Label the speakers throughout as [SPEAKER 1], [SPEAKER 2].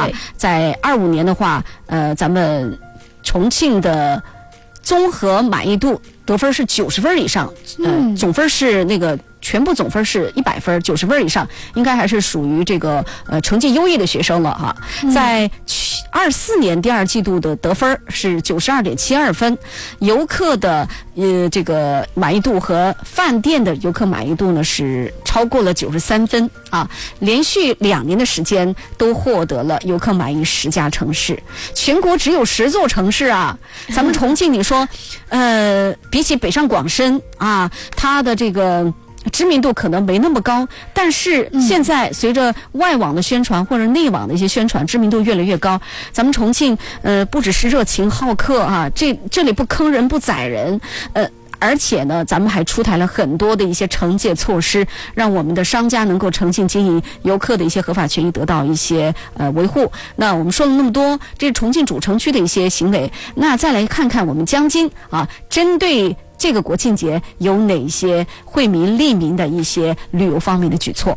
[SPEAKER 1] 哈，在25年的话，咱们重庆的综合满意度得分是90分以上，总分是那个全部总分是100分，90分以上，应该还是属于这个成绩优异的学生了哈。在24年第2季度的得分是92.72分，游客的这个满意度和饭店的游客满意度呢是超过了93分啊，连续2年的时间都获得了游客满意10家城市，全国只有10座城市啊。咱们重庆，你说，比起北上广深啊，它的这个知名度可能没那么高，但是现在随着外网的宣传或者内网的一些宣传，知名度越来越高。咱们重庆不只是热情好客啊，这里不坑人不宰人，而且呢，咱们还出台了很多的一些惩戒措施，让我们的商家能够诚信经营，游客的一些合法权益得到一些维护。那我们说了那么多，这是重庆主城区的一些行为，那再来看看我们江津啊，针对这个国庆节有哪些惠民利民的一些旅游方面的举措？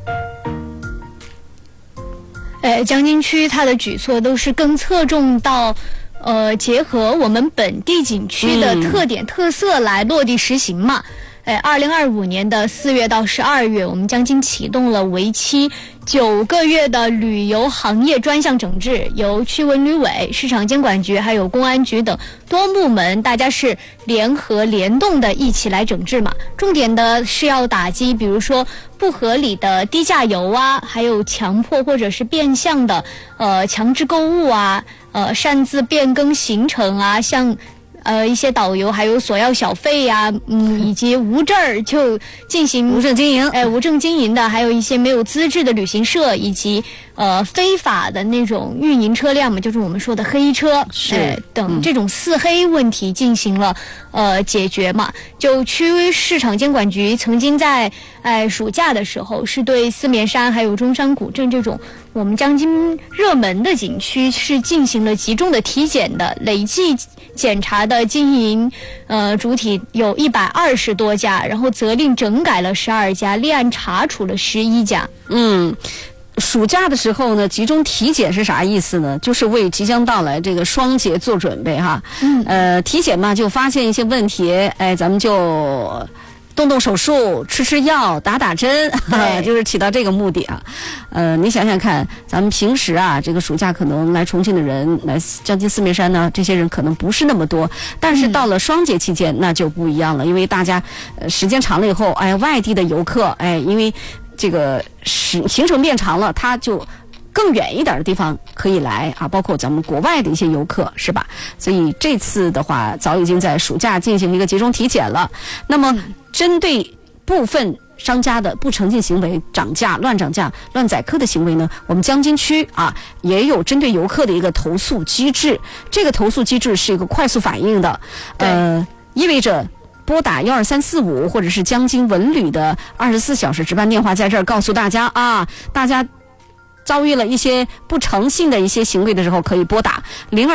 [SPEAKER 2] 江津区它的举措都是更侧重到结合我们本地景区的特点特色来落地实行嘛。2025年的4月到12月，我们江津启动了为期9个月的旅游行业专项整治，由区文旅委、市场监管局还有公安局等多部门，大家是联合联动的一起来整治嘛。重点的是要打击，比如说不合理的低价游啊，还有强迫或者是变相的强制购物啊，擅自变更行程啊，像一些导游还有索要小费呀，以及无证儿就进行
[SPEAKER 1] 无证经营，
[SPEAKER 2] 无证经营的，还有一些没有资质的旅行社，以及非法的那种运营车辆嘛，就是我们说的黑车，等这种4黑问题进行了解决嘛。就区市场监管局曾经在暑假的时候，是对四面山还有中山古镇这种我们江津热门的景区是进行了集中的体检的，累计检查的经营主体有120多家，然后责令整改了12家，立案查处了11家。
[SPEAKER 1] 暑假的时候呢，集中体检是啥意思呢？就是为即将到来这个双节做准备哈。体检嘛，就发现一些问题，咱们就动手术，吃药，打针，就是起到这个目的啊。你想想看，咱们平时啊，这个暑假可能来重庆的人，来江津四面山呢，这些人可能不是那么多，但是到了双节期间，那就不一样了，因为大家时间长了以后，外地的游客，因为这个行程变长了，他就更远一点的地方可以来啊，包括咱们国外的一些游客，是吧？所以这次的话，早已经在暑假进行一个集中体检了。那么，针对部分商家的不诚信行为、涨价、乱涨价、乱宰客的行为呢，我们江津区啊也有针对游客的一个投诉机制。这个投诉机制是一个快速反应的，意味着拨打12345或者是江津文旅的24小时值班电话，在这儿告诉大家啊，大家遭遇了一些不诚信的一些行为的时候，可以拨打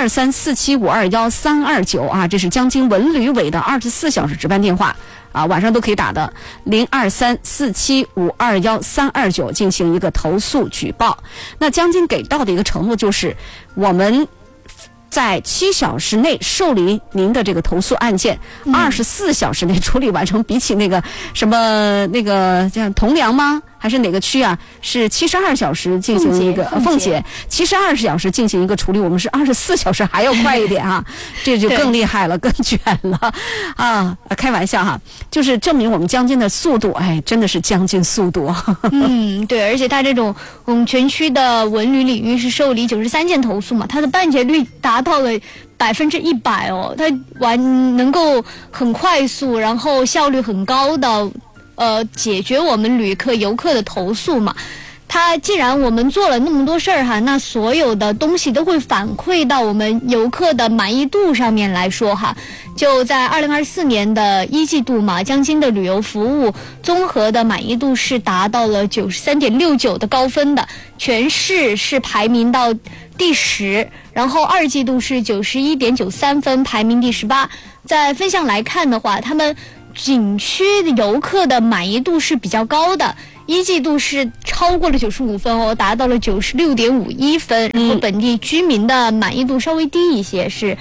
[SPEAKER 1] 02347521329啊，这是江津文旅委的24小时值班电话啊，晚上都可以打的02347521329进行一个投诉举报。那江津给到的一个承诺就是，我们在7小时内受理您的这个投诉案件，24小时内处理完成。比起那个什么那个像铜梁吗？还是哪个区啊？是72小时进行一个凤姐72小时进行一个处理，我们是24小时还要快一点啊，这就更厉害了，更卷了啊！开玩笑哈，就是证明我们江津的速度，真的是江津速度。
[SPEAKER 2] 对，而且它这种全区的文旅领域是受理93件投诉嘛，它的办结率达到了100%哦，它能够很快速，然后效率很高的解决我们旅客游客的投诉嘛。它既然我们做了那么多事儿哈，那所有的东西都会反馈到我们游客的满意度上面来说哈。就在2024年的1季度嘛，江津的旅游服务综合的满意度是达到了93.69的高分的，全市是排名到第10，然后2季度是91.93分，排名第18。在分项来看的话，他们景区的游客的满意度是比较高的， 一季度是超过了95分哦，达到了96.51分，然后本地居民的满意度稍微低一些，是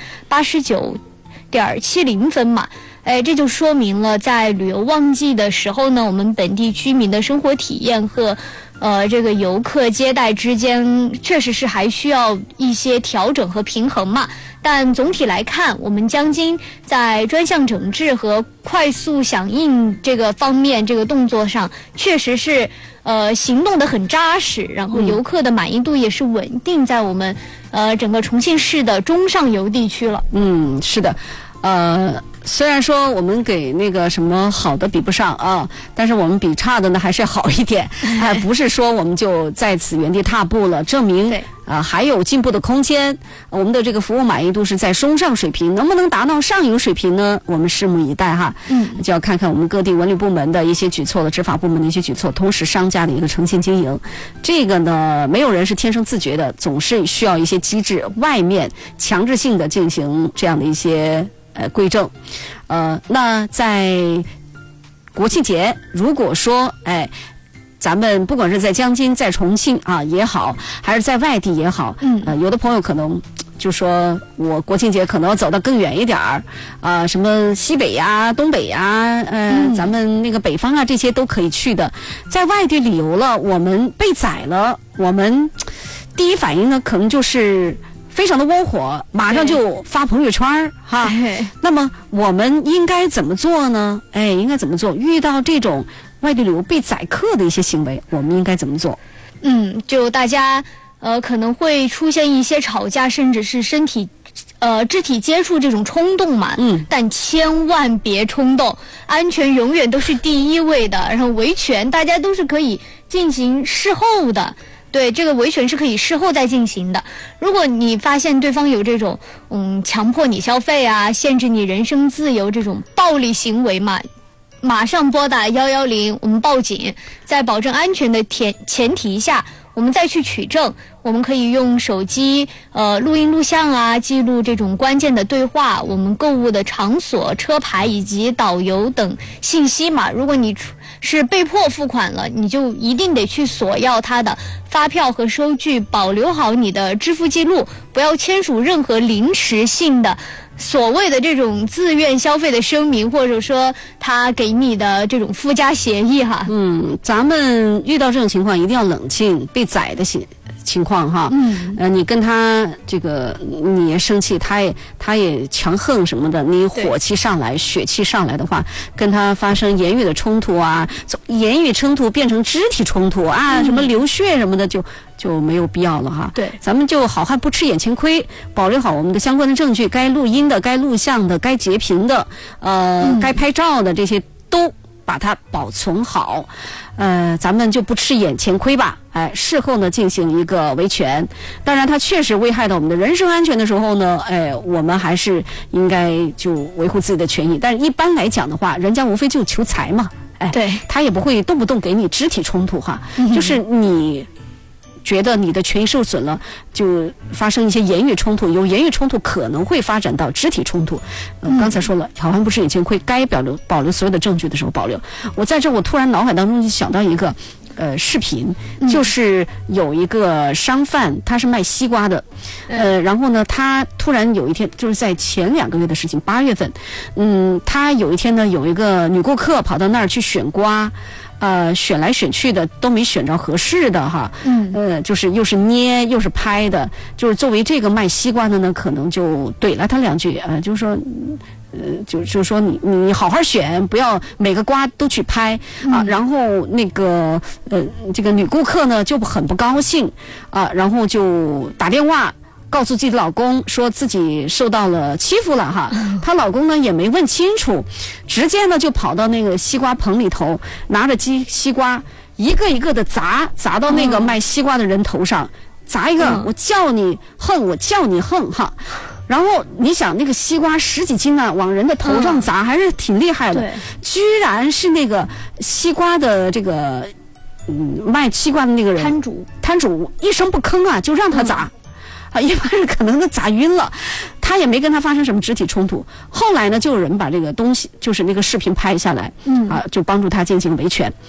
[SPEAKER 2] 89.70分嘛。这就说明了在旅游旺季的时候呢，我们本地居民的生活体验和这个游客接待之间确实是还需要一些调整和平衡嘛。但总体来看，我们江津在专项整治和快速响应这个方面，这个动作上确实是行动得很扎实，然后游客的满意度也是稳定在我们整个重庆市的中上游地区了。
[SPEAKER 1] 是的，虽然说我们给那个什么好的比不上啊，但是我们比差的呢还是好一点，不是说我们就在此原地踏步了，证明还有进步的空间。我们的这个服务满意度是在中上水平，能不能达到上游水平呢？我们拭目以待哈。就要看看我们各地文旅部门的一些举措了，执法部门的一些举措，同时商家的一个诚信经营。这个呢，没有人是天生自觉的，总是需要一些机制，外面强制性的进行这样的一些规正。那在国庆节，如果说咱们不管是在江津、在重庆啊也好，还是在外地也好，有的朋友可能就说我国庆节可能要走得更远一点儿什么西北呀、东北呀，咱们那个北方啊，这些都可以去的。在外地旅游了，我们被宰了，我们第一反应呢，可能就是非常的窝火，马上就发朋友圈哈。那么我们应该怎么做呢？应该怎么做？遇到这种外地旅游被宰客的一些行为，我们应该怎么做？
[SPEAKER 2] 就大家可能会出现一些吵架，甚至是肢体接触这种冲动嘛。但千万别冲动，安全永远都是第一位的。然后维权大家都是可以进行事后的。对，这个维权是可以事后再进行的。如果你发现对方有这种强迫你消费啊，限制你人身自由这种暴力行为嘛，马上拨打110，我们报警，在保证安全的前提下，我们再去取证。我们可以用手机录音录像啊，记录这种关键的对话，我们购物的场所、车牌以及导游等信息嘛。如果你是被迫付款了，你就一定得去索要他的发票和收据，保留好你的支付记录，不要签署任何临时性的所谓的这种自愿消费的声明，或者说他给你的这种附加协议哈。
[SPEAKER 1] 咱们遇到这种情况一定要冷静，被宰的情况哈。你跟他这个你也生气，他也强横什么的，你火气上来、血气上来的话，跟他发生言语的冲突啊，言语冲突变成肢体冲突啊，什么流血什么的就没有必要了哈。
[SPEAKER 2] 对，
[SPEAKER 1] 咱们就好汉不吃眼前亏，保留好我们的相关的证据，该录音的、该录像的、该截屏的、该拍照的，这些都把它保存好。咱们就不吃眼前亏吧。事后呢进行一个维权。当然它确实危害到我们的人身安全的时候呢，我们还是应该就维护自己的权益。但是一般来讲的话，人家无非就求财嘛，
[SPEAKER 2] 对，
[SPEAKER 1] 他也不会动不动给你肢体冲突哈。就是你觉得你的权益受损了，就发生一些言语冲突，有言语冲突可能会发展到肢体冲突。刚才说了，好汉不吃眼前亏，该保留所有的证据的时候保留。我在这我突然脑海当中就想到一个视频，就是有一个商贩，他是卖西瓜的，然后呢，他突然有一天，就是在前2个月的事情，8月份，他有一天呢，有一个女顾客跑到那儿去选瓜。选来选去的都没选着合适的哈，就是又是捏又是拍的，就是作为这个卖西瓜的呢，可能就怼了他2句，就是说，就是说你好好选，不要每个瓜都去拍啊。然后那个这个女顾客呢就很不高兴啊，然后就打电话告诉自己的老公，说自己受到了欺负了哈。她老公呢也没问清楚，直接呢就跑到那个西瓜棚里头，拿着西瓜一个一个的砸到那个卖西瓜的人头上，砸一个，我叫你横，我叫你横哈。然后你想那个西瓜10几斤啊，往人的头上砸，还是挺厉害的。居然是那个西瓜的这个卖西瓜的那个人摊主一声不吭啊，就让他砸。一般人可能都砸晕了，他也没跟他发生什么肢体冲突。后来呢，就有人把这个东西，就是那个视频拍下来，就帮助他进行维权。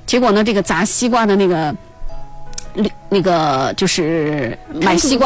[SPEAKER 1] 结果呢，这个砸西瓜的那个就是买西瓜